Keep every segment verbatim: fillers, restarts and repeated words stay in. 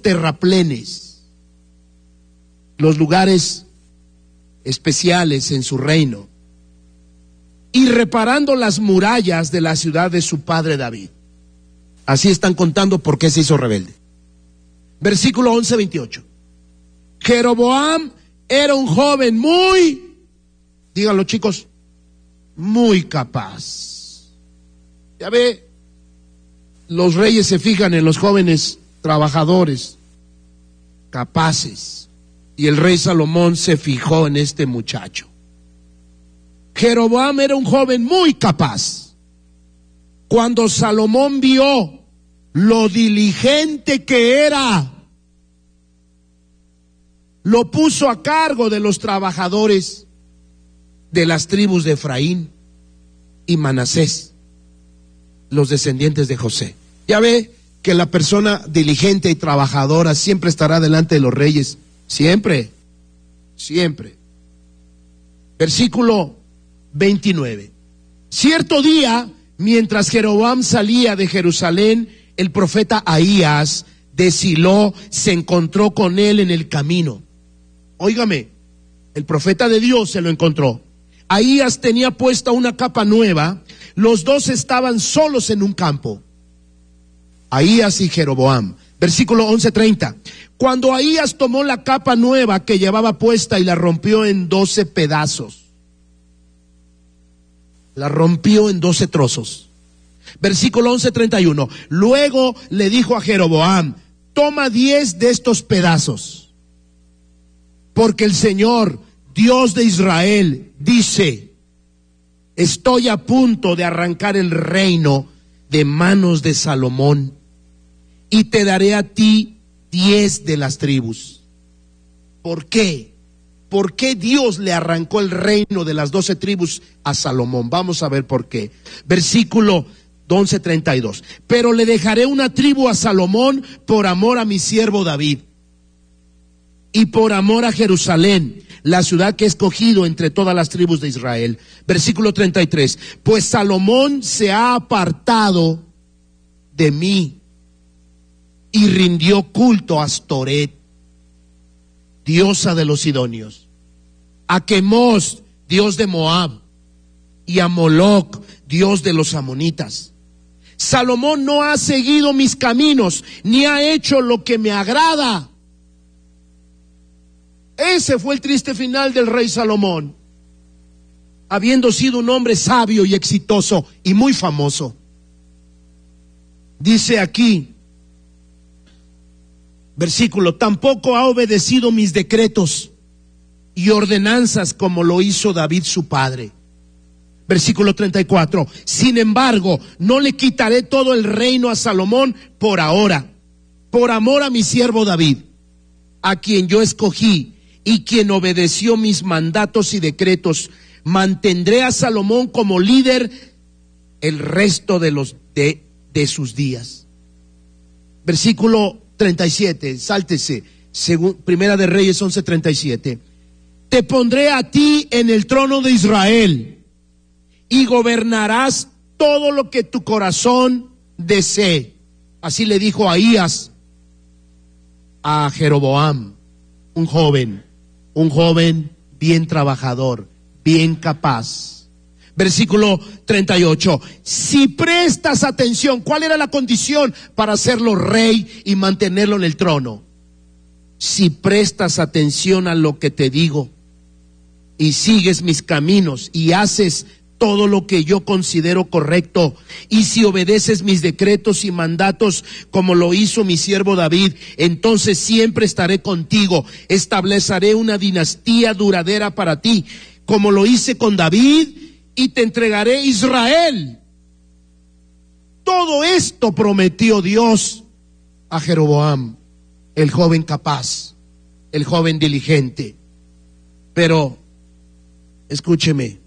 terraplenes, los lugares especiales en su reino, y reparando las murallas de la ciudad de su padre David. Así están contando por qué se hizo rebelde. Versículo once, veintiocho. Jeroboam era un joven muy, díganlo chicos, muy capaz. Ya ve, los reyes se fijan en los jóvenes trabajadores, capaces, y el rey Salomón se fijó en este muchacho. Jeroboam era un joven muy capaz. Cuando Salomón vio lo diligente que era, lo puso a cargo de los trabajadores de las tribus de Efraín y Manasés, los descendientes de José. Ya ve que la persona diligente y trabajadora siempre estará delante de los reyes, siempre, siempre. Versículo veintinueve. Cierto día, mientras Jeroboam salía de Jerusalén, el profeta Ahías de Silo se encontró con él en el camino. Óigame, el profeta de Dios se lo encontró. Ahías tenía puesta una capa nueva, los dos estaban solos en un campo, Ahías y Jeroboam. Versículo once treinta. Cuando Ahías tomó la capa nueva que llevaba puesta y la rompió en doce pedazos, la rompió en doce trozos. Versículo once treinta y uno. Luego le dijo a Jeroboam: toma diez de estos pedazos, porque el Señor, Dios de Israel, dice: estoy a punto de arrancar el reino de manos de Salomón, y te daré a ti diez de las tribus. ¿Por qué? ¿Por qué Dios le arrancó el reino de las doce tribus a Salomón? Vamos a ver por qué. Versículo once treinta y dos. Pero le dejaré una tribu a Salomón por amor a mi siervo David, y por amor a Jerusalén, la ciudad que he escogido entre todas las tribus de Israel. Versículo treinta y tres. Pues Salomón se ha apartado de mí y rindió culto a Astoret, diosa de los sidonios, a Quemos, dios de Moab, y a Moloc, dios de los amonitas. Salomón no ha seguido mis caminos, ni ha hecho lo que me agrada. Ese fue el triste final del rey Salomón, habiendo sido un hombre sabio y exitoso y muy famoso. Dice aquí, versículo: tampoco ha obedecido mis decretos y ordenanzas como lo hizo David su padre. Versículo treinta y cuatro. Sin embargo, no le quitaré todo el reino a Salomón por ahora, por amor a mi siervo David, a quien yo escogí y quien obedeció mis mandatos y decretos. Mantendré a Salomón como líder el resto de los de, de sus días. Versículo treinta y siete, sáltese, según Primera de Reyes once treinta y siete. Te pondré a ti en el trono de Israel y gobernarás todo lo que tu corazón desee. Así le dijo Ahías a Jeroboam, un joven, un joven bien trabajador, bien capaz. Versículo treinta y ocho. Si prestas atención, ¿cuál era la condición para hacerlo rey y mantenerlo en el trono? Si prestas atención a lo que te digo y sigues mis caminos y haces todo lo que yo considero correcto, y si obedeces mis decretos y mandatos como lo hizo mi siervo David, entonces siempre estaré contigo, estableceré una dinastía duradera para ti, como lo hice con David, y te entregaré Israel. Todo esto prometió Dios a Jeroboam, el joven capaz, el joven diligente. Pero, escúcheme,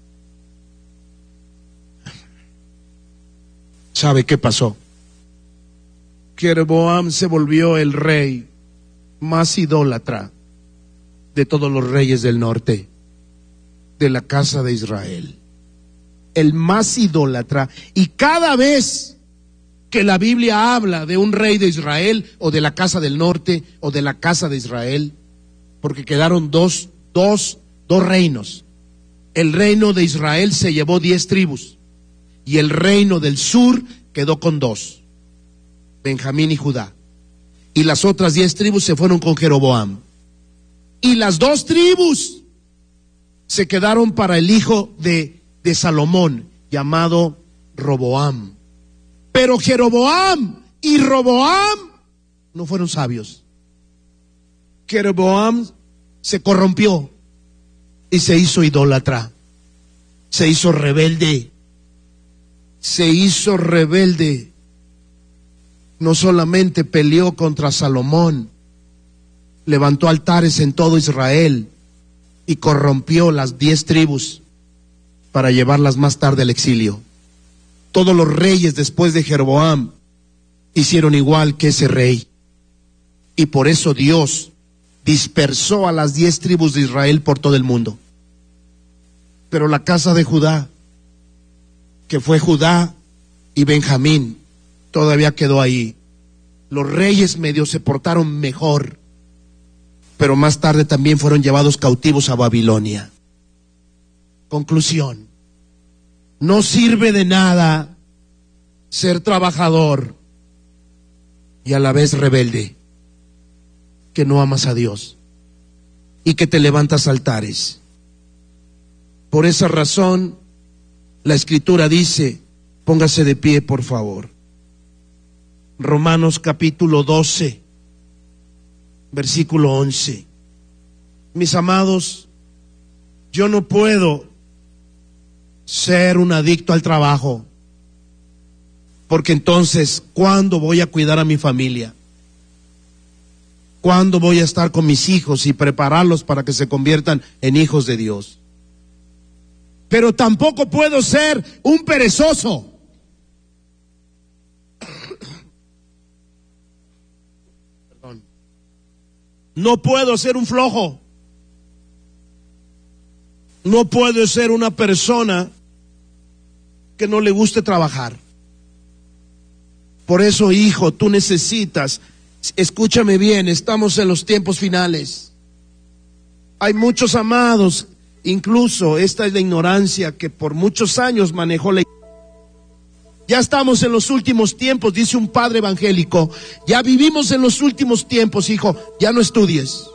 ¿sabe qué pasó? Jeroboam se volvió el rey más idólatra de todos los reyes del norte, de la casa de Israel. El más idólatra, y cada vez que la Biblia habla de un rey de Israel o de la casa del norte o de la casa de Israel, porque quedaron dos, dos, dos reinos. El reino de Israel se llevó diez tribus y el reino del sur quedó con dos, Benjamín y Judá. Y las otras diez tribus se fueron con Jeroboam. Y las dos tribus se quedaron para el hijo de, de Salomón, llamado Roboam. Pero Jeroboam y Roboam no fueron sabios. Jeroboam se corrompió y se hizo idólatra, se hizo rebelde, se hizo rebelde. No solamente peleó contra Salomón, levantó altares en todo Israel y corrompió las diez tribus para llevarlas más tarde al exilio. Todos los reyes después de Jeroboam hicieron igual que ese rey. Y por eso Dios dispersó a las diez tribus de Israel por todo el mundo. Pero la casa de Judá, que fue Judá y Benjamín, todavía quedó ahí. Los reyes medio se portaron mejor, pero más tarde también fueron llevados cautivos a Babilonia. Conclusión: no sirve de nada ser trabajador y a la vez rebelde, que no amas a Dios y que te levantas altares. Por esa razón, la Escritura dice, póngase de pie por favor. Romanos capítulo doce, versículo once. Mis amados, yo no puedo ser un adicto al trabajo, porque entonces, ¿cuándo voy a cuidar a mi familia? ¿Cuándo voy a estar con mis hijos y prepararlos para que se conviertan en hijos de Dios? Pero tampoco puedo ser un perezoso. Perdón. No puedo ser un flojo. No puedo ser una persona que no le guste trabajar. Por eso, hijo, tú necesitas, escúchame bien, estamos en los tiempos finales. Hay muchos amados, incluso esta es la ignorancia que por muchos años manejó la iglesia. Ya estamos en los últimos tiempos, dice un padre evangélico. Ya vivimos en los últimos tiempos, hijo, ya no estudies.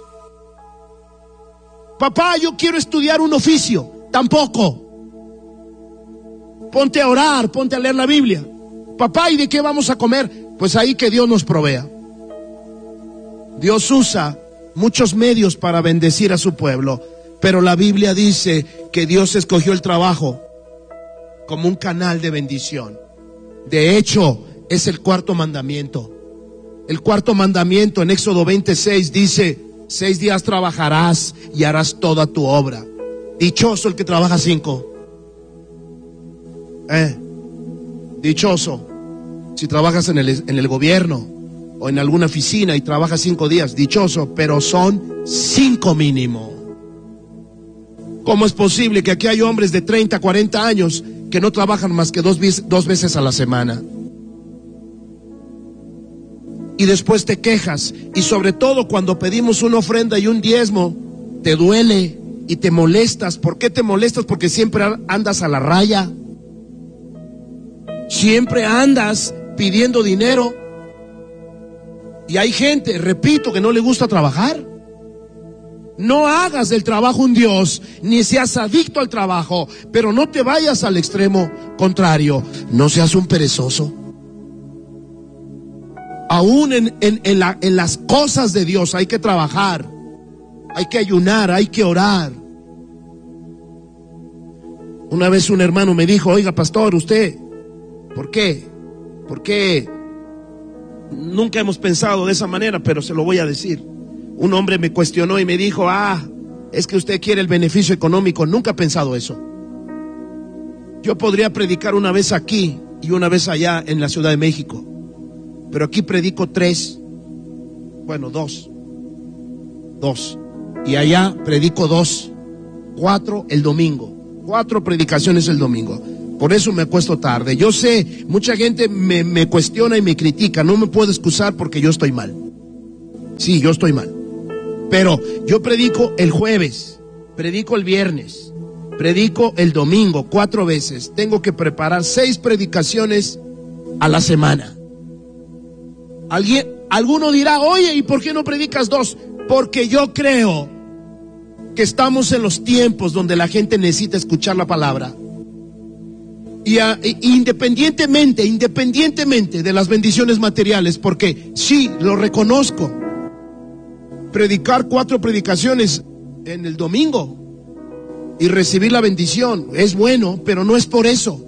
Papá, yo quiero estudiar un oficio. Tampoco. Ponte a orar, ponte a leer la Biblia. Papá, ¿y de qué vamos a comer? Pues ahí que Dios nos provea. Dios usa muchos medios para bendecir a su pueblo, pero la Biblia dice que Dios escogió el trabajo como un canal de bendición. De hecho, es el cuarto mandamiento. El cuarto mandamiento en Éxodo veintiséis dice: seis días trabajarás y harás toda tu obra. Dichoso el que trabaja cinco. Eh, dichoso. Si trabajas en el, en el gobierno o en alguna oficina y trabajas cinco días, dichoso, pero son cinco mínimo. ¿Cómo es posible que aquí hay hombres de treinta, cuarenta años que no trabajan más que dos, dos veces a la semana? Y después te quejas, y sobre todo cuando pedimos una ofrenda y un diezmo, te duele y te molestas. ¿Por qué te molestas? Porque siempre andas a la raya. Siempre andas pidiendo dinero. Y hay gente, repito, que no le gusta trabajar. No hagas del trabajo un Dios, ni seas adicto al trabajo, pero no te vayas al extremo contrario. No seas un perezoso. Aún en, en, en, la, en las cosas de Dios hay que trabajar, hay que ayunar, hay que orar. Una vez un hermano me dijo: oiga, pastor, usted, ¿por qué? ¿Por qué? Nunca hemos pensado de esa manera, pero se lo voy a decir. Un hombre me cuestionó y me dijo: ah, es que usted quiere el beneficio económico. Nunca he pensado eso. Yo podría predicar una vez aquí y una vez allá en la Ciudad de México, pero aquí predico tres, bueno, dos, dos, y allá predico dos, cuatro el domingo, cuatro predicaciones el domingo. Por eso me acuesto tarde. Yo sé, mucha gente me, me cuestiona y me critica. No me puedo excusar porque yo estoy mal. Sí, yo estoy mal. Pero yo predico el jueves, predico el viernes, predico el domingo cuatro veces. Tengo que preparar seis predicaciones a la semana. Alguien, alguno dirá, oye, ¿y por qué no predicas dos? Porque yo creo que estamos en los tiempos donde la gente necesita escuchar la palabra. Y a, independientemente, independientemente de las bendiciones materiales, porque sí, lo reconozco, predicar cuatro predicaciones en el domingo y recibir la bendición es bueno, pero no es por eso.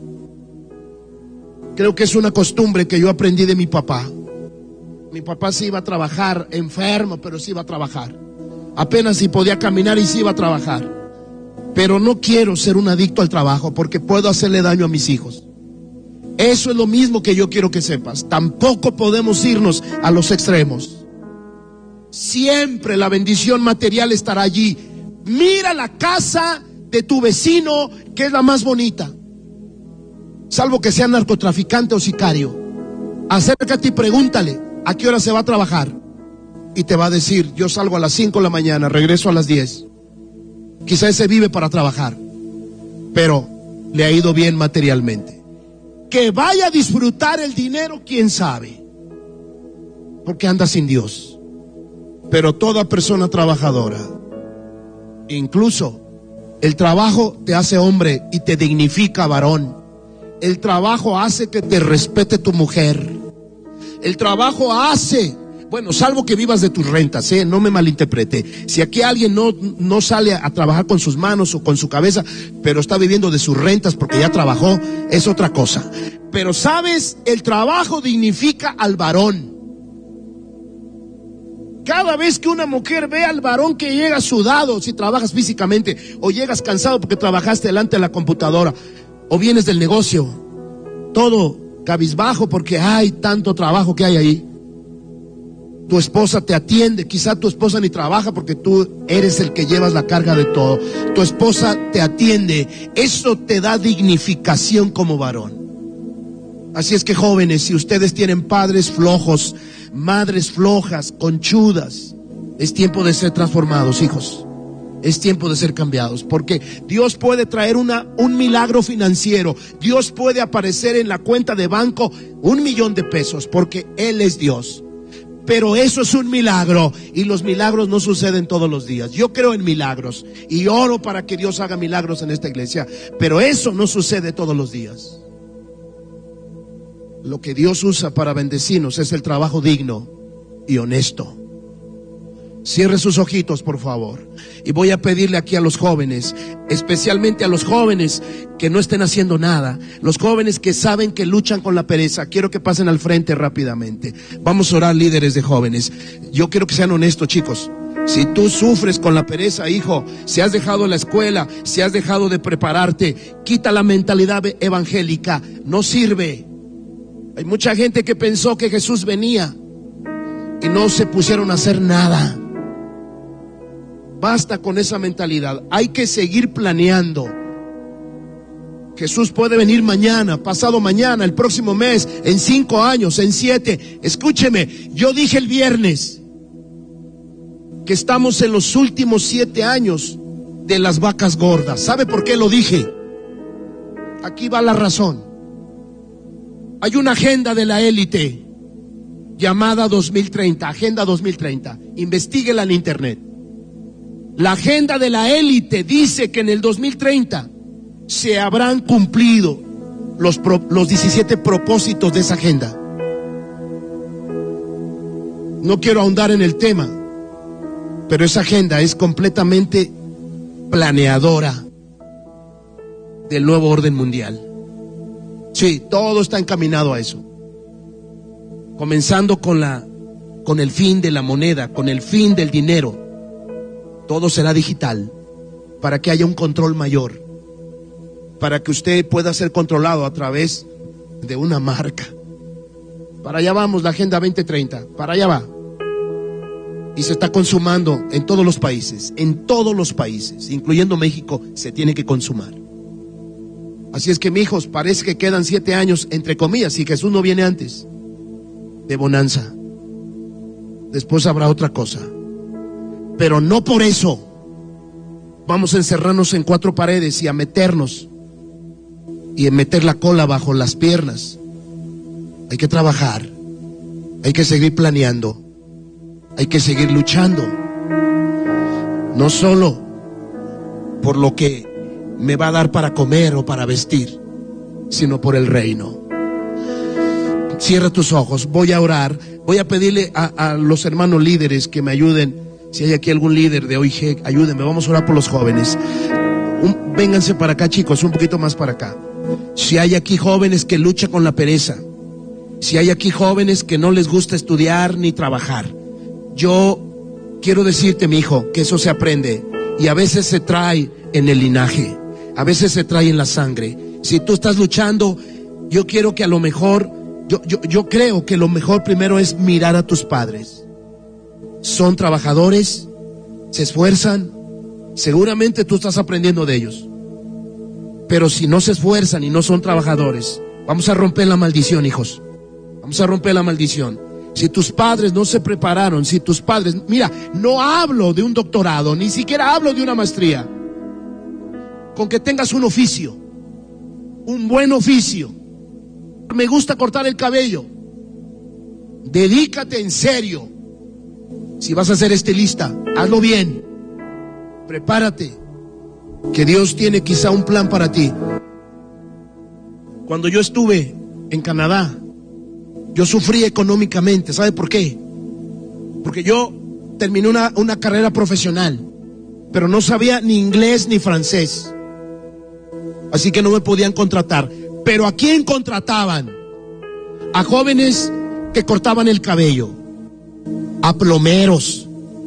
Creo que es una costumbre que yo aprendí de mi papá. Mi papá sí iba a trabajar, enfermo, pero sí iba a trabajar. Apenas si podía caminar y sí iba a trabajar. Pero no quiero ser un adicto al trabajo porque puedo hacerle daño a mis hijos. Eso es lo mismo que yo quiero que sepas. Tampoco podemos irnos a los extremos. Siempre la bendición material estará allí. Mira la casa de tu vecino, que es la más bonita, salvo que sea narcotraficante o sicario. Acércate y pregúntale a qué hora se va a trabajar y te va a decir, yo salgo a las cinco de la mañana, regreso a las diez. Quizá ese vive para trabajar, pero le ha ido bien materialmente. Que vaya a disfrutar el dinero, quién sabe, porque anda sin Dios. Pero toda persona trabajadora, incluso el trabajo te hace hombre y te dignifica varón. El trabajo hace que te respete tu mujer. El trabajo hace, bueno, salvo que vivas de tus rentas, ¿eh? No me malinterprete. Si aquí alguien no, no sale a trabajar con sus manos o con su cabeza, pero está viviendo de sus rentas porque ya trabajó, es otra cosa. Pero sabes, el trabajo dignifica al varón. Cada vez que una mujer ve al varón que llega sudado, si trabajas físicamente, o llegas cansado porque trabajaste delante de la computadora, o vienes del negocio, todo cabizbajo porque hay tanto trabajo que hay ahí. Tu esposa te atiende, quizá tu esposa ni trabaja porque tú eres el que llevas la carga de todo. Tu esposa te atiende, eso te da dignificación como varón. Así es que jóvenes, si ustedes tienen padres flojos, madres flojas, conchudas, es tiempo de ser transformados, hijos. Es tiempo de ser cambiados, porque Dios puede traer una, un milagro financiero. Dios puede aparecer en la cuenta de banco un millón de pesos, porque Él es Dios. Pero eso es un milagro, y los milagros no suceden todos los días. Yo creo en milagros y oro para que Dios haga milagros en esta iglesia, pero eso no sucede todos los días. Lo que Dios usa para bendecirnos es el trabajo digno y honesto. Cierre sus ojitos, por favor. Y voy a pedirle aquí a los jóvenes, especialmente a los jóvenes que no estén haciendo nada, los jóvenes que saben que luchan con la pereza. Quiero que pasen al frente rápidamente. Vamos a orar, líderes de jóvenes. Yo quiero que sean honestos, chicos. Si tú sufres con la pereza, hijo, si has dejado la escuela, si has dejado de prepararte, quita la mentalidad evangélica. No sirve. Hay mucha gente que pensó que Jesús venía y no se pusieron a hacer nada. Basta con esa mentalidad. Hay que seguir planeando. Jesús puede venir mañana, pasado mañana, el próximo mes, en cinco años, en siete. Escúcheme, yo dije el viernes que estamos en los últimos siete años de las vacas gordas. ¿Sabe por qué lo dije? Aquí va la razón. Hay una agenda de la élite llamada dos mil treinta, Agenda dos mil treinta. Investíguela en internet. La agenda de la élite dice que en el dos mil treinta se habrán cumplido los, pro, los diecisiete propósitos de esa agenda. No quiero ahondar en el tema, pero esa agenda es completamente planeadora del nuevo orden mundial. Sí, todo está encaminado a eso. Comenzando con la, con el fin de la moneda, con el fin del dinero. Todo será digital para que haya un control mayor, para que usted pueda ser controlado a través de una marca. Para allá vamos, la Agenda veinte treinta, para allá va. Y se está consumando en todos los países, en todos los países, incluyendo México, se tiene que consumar. Así es que, mijos, parece que quedan siete años, entre comillas, si Jesús no viene antes, de bonanza. Después habrá otra cosa. Pero no por eso vamos a encerrarnos en cuatro paredes y a meternos y a meter la cola bajo las piernas. Hay que trabajar, hay que seguir planeando, hay que seguir luchando. No solo por lo que me va a dar para comer o para vestir, sino por el reino. Cierra tus ojos, voy a orar, voy a pedirle a, a los hermanos líderes que me ayuden. Si hay aquí algún líder de O I G, ayúdenme, vamos a orar por los jóvenes. Un, vénganse para acá, chicos, un poquito más para acá. Si hay aquí jóvenes que luchan con la pereza, si hay aquí jóvenes que no les gusta estudiar ni trabajar, yo quiero decirte, mi hijo, que eso se aprende y a veces se trae en el linaje, a veces se trae en la sangre. Si tú estás luchando, yo quiero que a lo mejor, yo, yo, yo creo que lo mejor primero es mirar a tus padres. Son trabajadores, se esfuerzan, seguramente tú estás aprendiendo de ellos. Pero si no se esfuerzan y no son trabajadores, vamos a romper la maldición, hijos. Vamos a romper la maldición. Si tus padres no se prepararon, si tus padres, mira, no hablo de un doctorado, ni siquiera hablo de una maestría. Con que tengas un oficio, un buen oficio. Me gusta cortar el cabello. Dedícate en serio. Si vas a ser estilista, hazlo bien. Prepárate, que Dios tiene quizá un plan para ti. Cuando yo estuve en Canadá, yo sufrí económicamente. ¿Sabe por qué? Porque yo terminé una, una carrera profesional, pero no sabía ni inglés ni francés. Así que no me podían contratar. Pero ¿a quién contrataban? A jóvenes que cortaban el cabello, a plomeros,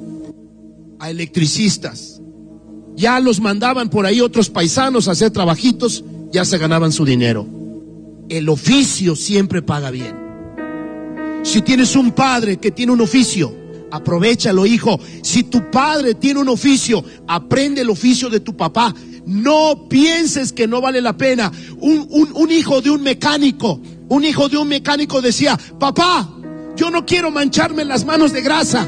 a electricistas. Ya los mandaban por ahí otros paisanos a hacer trabajitos, ya se ganaban su dinero. El oficio siempre paga bien. Si tienes un padre que tiene un oficio, aprovéchalo, hijo. Si tu padre tiene un oficio, aprende el oficio de tu papá. No pienses que no vale la pena. Un, un, un hijo de un mecánico, un hijo de un mecánico decía: papá, yo no quiero mancharme las manos de grasa.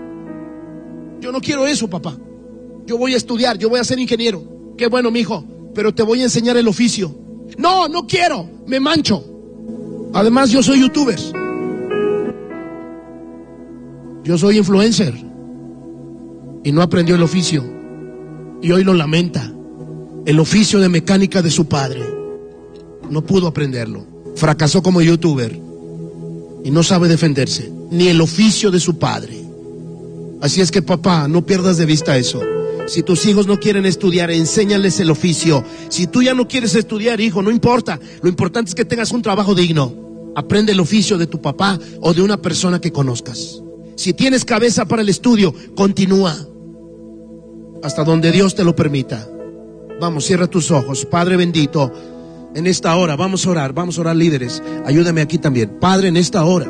Yo no quiero eso, papá. Yo voy a estudiar, yo voy a ser ingeniero. Qué bueno, mijo, pero te voy a enseñar el oficio. No, no quiero, me mancho. Además, yo soy youtuber. Yo soy influencer. Y no aprendió el oficio. Y hoy lo lamenta. El oficio de mecánica de su padre. No pudo aprenderlo. Fracasó como youtuber. Y no sabe defenderse. Ni el oficio de su padre. Así es que, papá, no pierdas de vista eso. Si tus hijos no quieren estudiar, enséñales el oficio. Si tú ya no quieres estudiar, hijo, no importa. Lo importante es que tengas un trabajo digno. Aprende el oficio de tu papá o de una persona que conozcas. Si tienes cabeza para el estudio, continúa hasta donde Dios te lo permita. Vamos, cierra tus ojos. Padre bendito, en esta hora vamos a orar, vamos a orar, líderes. Ayúdame aquí también. Padre, en esta hora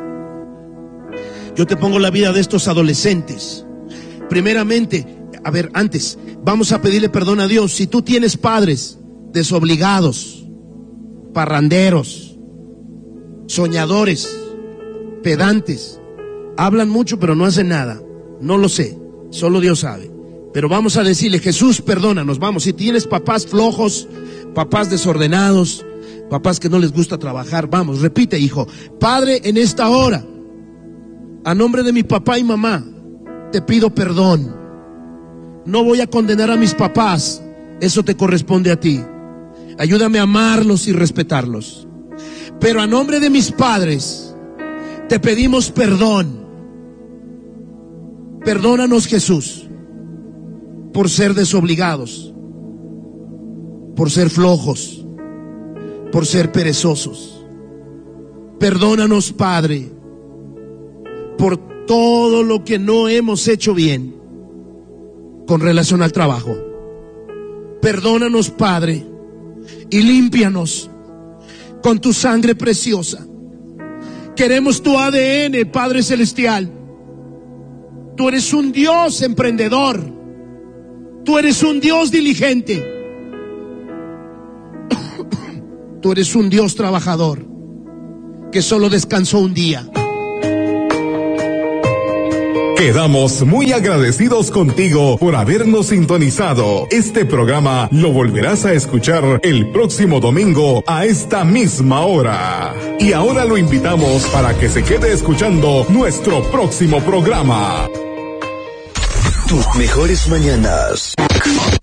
yo te pongo la vida de estos adolescentes. Primeramente, a ver, antes, vamos a pedirle perdón a Dios. Si tú tienes padres desobligados, parranderos, soñadores, pedantes, hablan mucho pero no hacen nada, no lo sé, solo Dios sabe. Pero vamos a decirle: Jesús, perdónanos. Vamos, si tienes papás flojos, papás desordenados, papás que no les gusta trabajar, vamos, repite, hijo. Padre, en esta hora, a nombre de mi papá y mamá, te pido perdón. No voy a condenar a mis papás, eso te corresponde a ti. Ayúdame a amarlos y respetarlos. Pero a nombre de mis padres, te pedimos perdón. Perdónanos, Jesús, por ser desobligados, por ser flojos, por ser perezosos. Perdónanos, Padre, por todo lo que no hemos hecho bien con relación al trabajo. Perdónanos, Padre, y límpianos con tu sangre preciosa. Queremos tu A D N, Padre Celestial. Tú eres un Dios emprendedor. Tú eres un Dios diligente. tú eres un Dios trabajador que solo descansó un día. Quedamos muy agradecidos contigo por habernos sintonizado. Este programa lo volverás a escuchar el próximo domingo a esta misma hora. Y ahora lo invitamos para que se quede escuchando nuestro próximo programa. Tus mejores mañanas.